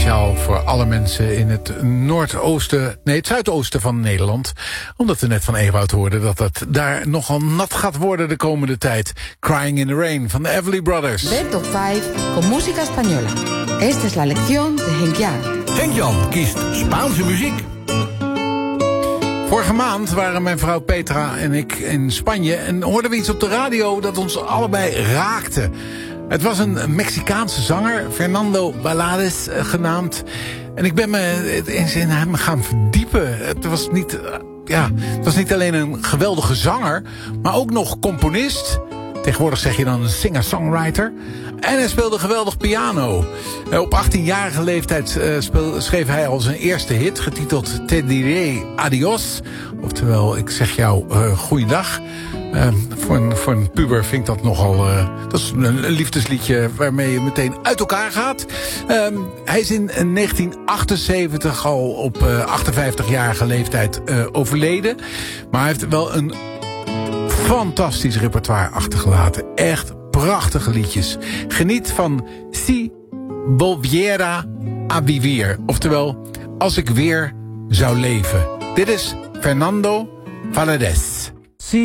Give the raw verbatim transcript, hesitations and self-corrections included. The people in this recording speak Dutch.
speciaal voor alle mensen in het noordoosten, nee, het zuidoosten van Nederland. Omdat we net van Ewout hoorden dat het daar nogal nat gaat worden de komende tijd. Crying in the Rain van de Everly Brothers. De top vijf con música española. Esta es la lección de Henk-Jan. Henk-Jan kiest Spaanse muziek. Vorige maand waren mijn vrouw Petra en ik in Spanje en hoorden we iets op de radio dat ons allebei raakte. Het was een Mexicaanse zanger, Fernando Valadez genaamd. En ik ben me in hem gaan verdiepen. Het was niet, ja, het was niet alleen een geweldige zanger, maar ook nog componist. Tegenwoordig zeg je dan een singer-songwriter. En hij speelde geweldig piano. Op achttienjarige leeftijd schreef hij al zijn eerste hit, getiteld Te diré adios. Oftewel, ik zeg jou uh, goeiedag. Uh, voor, een, voor een puber vind ik dat nogal... Uh, dat is een, een liefdesliedje waarmee je meteen uit elkaar gaat. Uh, hij is in negentien achtenzeventig al op uh, achtenvijftigjarige leeftijd uh, overleden. Maar hij heeft wel een fantastisch repertoire achtergelaten. Echt prachtige liedjes. Geniet van Si volviera a vivir. Oftewel, als ik weer zou leven. Dit is Fernando Valadez.